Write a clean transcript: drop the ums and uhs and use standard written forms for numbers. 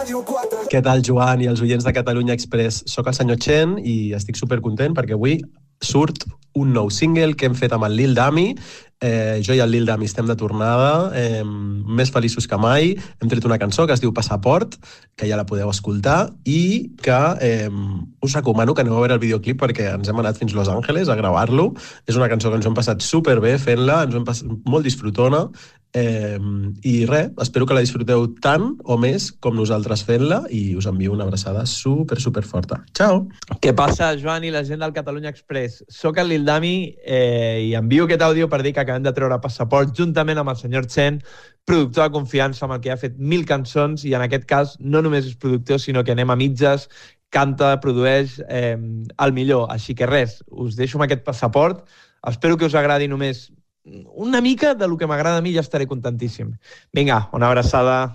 Què tal, Joan i els oients de Catalunya Express? Soc el senyor Chen i estic supercontent perquè avui surt un nou single que hem fet amb el Lil Dami. Jo i el Lil Dami estem de tornada, més feliços que mai. Hem tret una cançó que es diu Passaport, que ja la podeu escoltar, i que us recomano que aneu a veure el videoclip perquè ens hem anat fins a Los Angeles a gravar-lo. És una cançó que ens hem passat superbé fent-la, ens ho hem passat molt disfrutona, i res, espero que la disfruteu tant o més com nosaltres fent-la i us envio una abraçada super forta. Ciao! Què passa, Joan i la gent del Catalunya Express? Soc el Lil Dami i envio aquest àudio per dir que acabem de treure Passaport juntament amb el senyor Chen, productor de confiança amb el que ha fet 1000 cançons, i en aquest cas no només és productor, sinó que anem a mitges, canta, produeix el millor. Així que res, us deixo amb aquest Passaport. Espero que us agradi només una mica del que m'agrada a mi, ja estaré contentíssim. Vinga, una abraçada.